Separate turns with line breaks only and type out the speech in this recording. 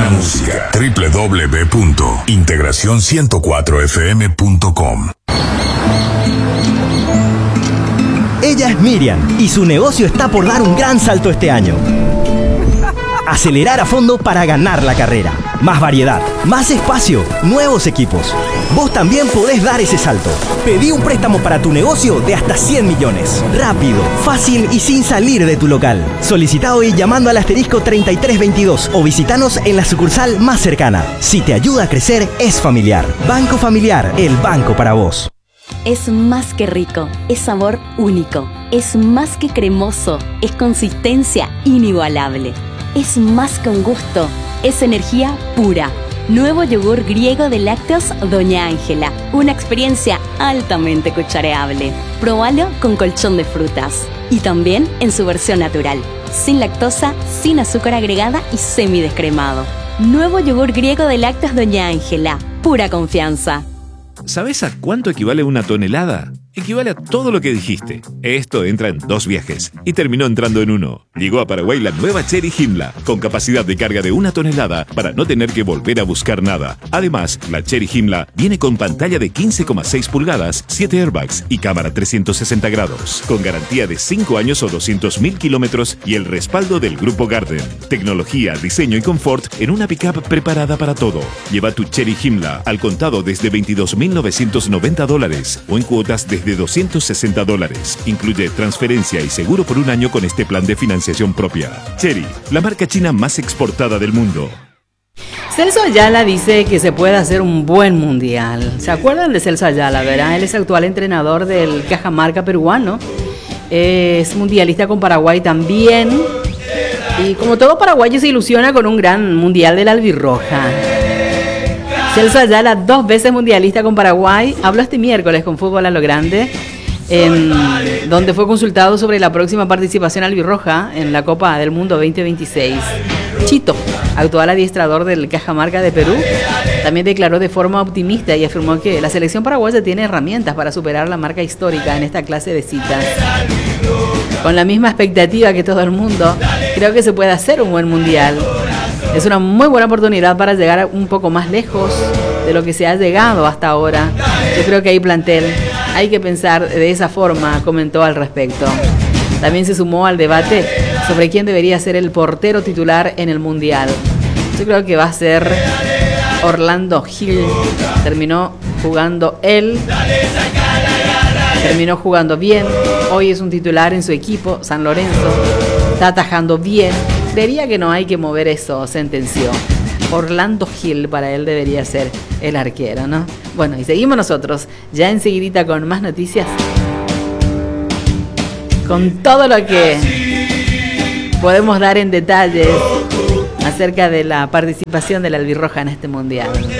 buena música. www.integracion104fm.com.
Ella es Miriam y su negocio está por dar un gran salto este año. Acelerar a fondo para ganar la carrera. Más variedad, más espacio, nuevos equipos. Vos también podés dar ese salto. Pedí un préstamo para tu negocio de hasta 100 millones. Rápido, fácil y sin salir de tu local. Solicita hoy llamando al asterisco 3322 o visitanos en la sucursal más cercana. Si te ayuda a crecer, es familiar. Banco Familiar, el banco para vos.
Es más que rico, es sabor único, es más que cremoso, es consistencia inigualable, es más que un gusto, es energía pura. Nuevo yogur griego de lácteos Doña Ángela, una experiencia altamente cuchareable. Próbalo con colchón de frutas y también en su versión natural, sin lactosa, sin azúcar agregada y semidescremado. Nuevo yogur griego de lácteos Doña Ángela, pura confianza.
¿Sabes a cuánto equivale una tonelada? Equivale a todo lo que dijiste. Esto entra en 2 viajes y terminó entrando en uno. Llegó a Paraguay la nueva Chery Himla, con capacidad de carga de 1 tonelada para no tener que volver a buscar nada. Además, la Chery Himla viene con pantalla de 15,6 pulgadas, 7 airbags y cámara 360 grados, con garantía de 5 años o 200.000 kilómetros y el respaldo del Grupo Garden. Tecnología, diseño y confort en una pickup preparada para todo. Lleva tu Chery Himla al contado desde $22.990 o en cuotas desde $260. Incluye transferencia y seguro por 1 año con este plan de financiación propia. Chery, la marca china más exportada del mundo.
Celso Ayala dice que se puede hacer un buen mundial. ¿Se acuerdan de Celso Ayala, verdad? Él es actual entrenador del Cajamarca peruano. Es mundialista con Paraguay también. Y como todo paraguayo se ilusiona con un gran mundial de la albirroja. Celso Ayala, 2 veces mundialista con Paraguay, habló este miércoles con Fútbol a lo Grande, donde fue consultado sobre la próxima participación albirroja en la Copa del Mundo 2026. Chito, actual adiestrador del Cajamarca de Perú, también declaró de forma optimista y afirmó que la selección paraguaya tiene herramientas para superar la marca histórica en esta clase de citas. Con la misma expectativa que todo el mundo, creo que se puede hacer un buen mundial. Es una muy buena oportunidad para llegar un poco más lejos de lo que se ha llegado hasta ahora. Yo creo que hay plantel, hay que pensar de esa forma, comentó al respecto. También se sumó al debate sobre quién debería ser el portero titular en el Mundial. Yo creo que va a ser Orlando Gil. Terminó jugando bien. Hoy es un titular en su equipo, San Lorenzo. Está atajando bien. Creería que no hay que mover eso, sentenció. Orlando Gil para él debería ser el arquero, ¿no? Bueno, y seguimos nosotros ya enseguidita con más noticias. Con todo lo que podemos dar en detalles acerca de la participación de la albirroja en este mundial.